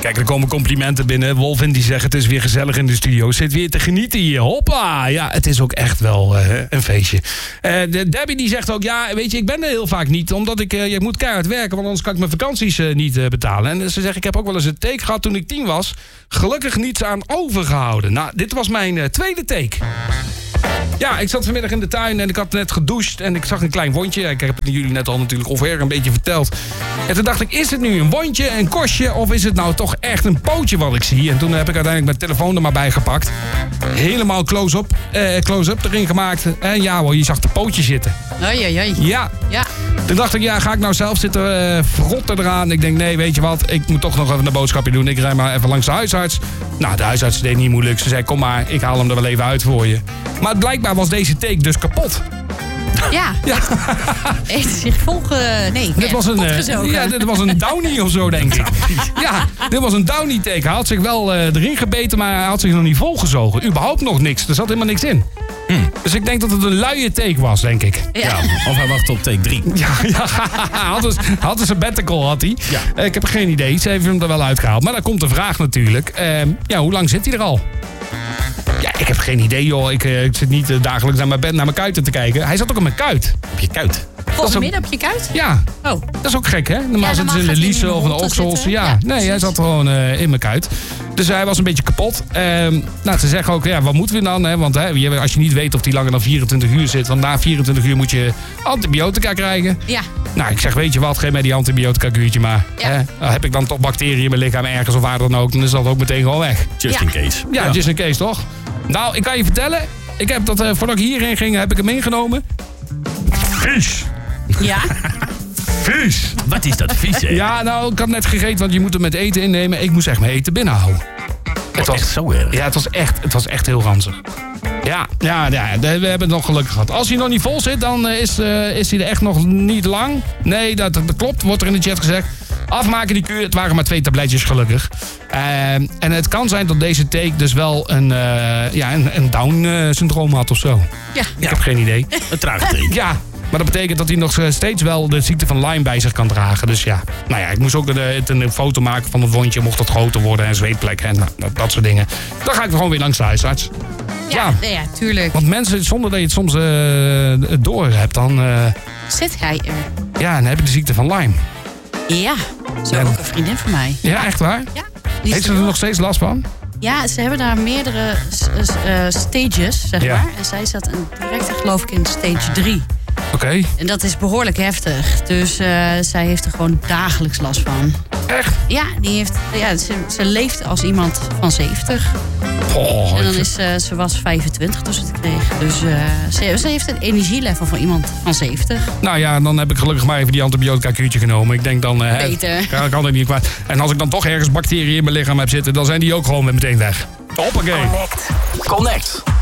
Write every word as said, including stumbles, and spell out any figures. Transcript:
Kijk, er komen complimenten binnen. Wolvin die zegt, het is weer gezellig in de studio. Zit weer te genieten hier. Hoppa! Ja, het is ook echt wel uh, een feestje. Uh, de Debbie die zegt ook, ja, weet je, ik ben er heel vaak niet. Omdat ik, uh, je moet keihard werken, want anders kan ik mijn vakanties uh, niet uh, betalen. En ze zegt, ik heb ook wel eens een take gehad toen ik tien was. Gelukkig niets aan overgehouden. Nou, dit was mijn uh, tweede take. Ja, ik zat vanmiddag in de tuin en ik had net gedoucht en ik zag een klein wondje. Ik heb het jullie net al natuurlijk ongeveer een beetje verteld. En toen dacht ik, is het nu een wondje, een kostje of is het nou toch echt een pootje wat ik zie? En toen heb ik uiteindelijk mijn telefoon er maar bij gepakt. Helemaal close-up, eh, close-up erin gemaakt. En ja hoor, je zag de pootje zitten. Oei, oei, oei. Ja. ja. Toen dacht ik, ja, ga ik nou zelf zitten uh, verrotten eraan? Ik denk, nee, weet je wat, ik moet toch nog even een boodschapje doen. Ik rij maar even langs de huisarts. Nou, de huisarts deed niet moeilijk. Ze zei, kom maar, ik haal hem er wel even uit voor je. Maar blijkbaar was deze take dus kapot. Ja. ja. Heeft zich volge... Nee, dit was een, uh, ja, dit was een downy of zo, denk ik. Ja, dit was een downy take. Hij had zich wel uh, erin gebeten, maar hij had zich nog niet volgezogen. Überhaupt nog niks. Er zat helemaal niks in. Hmm. Dus ik denk dat het een luie take was, denk ik. Ja, ja of hij wacht op take drie. Ja, ja had een, had een sabbatical, had hij. Ja. Uh, ik heb geen idee. Ze heeft hem er wel uitgehaald. Maar dan komt de vraag natuurlijk. Uh, ja, hoe lang zit hij er al? Ja, ik heb geen idee, joh. Ik, uh, ik zit niet uh, dagelijks naar mijn bed, naar mijn kuiten te kijken. Hij zat ook op mijn kuit. Op je kuit? Volgens midden op je kuit? Ja. Oh. Dat is ook gek, hè? Normaal ja, zitten ze in de liesen of in de oksels. Ja. ja, nee, hij zat gewoon uh, in mijn kuit. Dus hij was een beetje kapot. Uh, nou, ze zeggen ook, ja, wat moeten we dan? Hè? Want hè, als je niet weet of hij langer dan vierentwintig uur zit... want na vierentwintig uur moet je antibiotica krijgen. Ja. Nou, ik zeg, weet je wat, geef mij die antibiotica-kuurtje maar. Ja. Hè? Heb ik dan toch bacteriën in mijn lichaam ergens of waar dan ook... dan is dat ook meteen gewoon weg. Just ja. in case. Ja, ja, just in case, toch? Nou, ik kan je vertellen... ik heb dat, uh, voordat ik hierheen ging, heb ik hem ingenomen. Vies! Ja? Vies! Wat is dat vies, hè? Ja, nou, ik had net gegeten, want je moet hem met eten innemen. Ik moest echt mijn eten binnenhouden. Het was echt zo erg. Ja, het was echt, het was echt heel ranzig. Ja, ja, ja, we hebben het nog gelukkig gehad. Als hij nog niet vol zit, dan is, uh, is hij er echt nog niet lang. Nee, dat, dat klopt, wordt er in de chat gezegd. Afmaken die kuur, het waren maar twee tabletjes gelukkig. Uh, en het kan zijn dat deze take dus wel een, uh, ja, een, een Down-syndroom had of zo. Ja. Ik ja. heb geen idee. Een trage take. Ja. Maar dat betekent dat hij nog steeds wel de ziekte van Lyme bij zich kan dragen. Dus ja, nou ja, ik moest ook een, een foto maken van het wondje. Mocht het groter worden en zweetplekken en nou, dat, dat soort dingen. Dan ga ik gewoon weer langs de huisarts. Ja, ja. ja tuurlijk. Want mensen, zonder dat je het soms uh, door hebt, dan... Uh, Zit hij er? Ja, dan heb je de ziekte van Lyme. Ja, zo en, ook een vriendin van mij. Ja, echt waar? Ja. Heeft ze er nog steeds last van? Ja, ze hebben daar meerdere uh, stages, zeg ja. maar. En zij zat een, direct, geloof ik, in stage drie. Oké. Okay. En dat is behoorlijk heftig. Dus uh, zij heeft er gewoon dagelijks last van. Echt? Ja, die heeft, ja ze, ze leeft als iemand van zeventig. Oh, en dan is uh, ze was vijfentwintig toen ze het kreeg. Dus uh, ze, ze heeft een energielevel van iemand van zeventig. Nou ja, dan heb ik gelukkig maar even die antibiotica-kuurtje genomen. Ik denk dan... Uh, Beter. Kan, kan er niet kwaad. En als ik dan toch ergens bacteriën in mijn lichaam heb zitten... dan zijn die ook gewoon weer meteen weg. Hoppakee. Connect. Connect.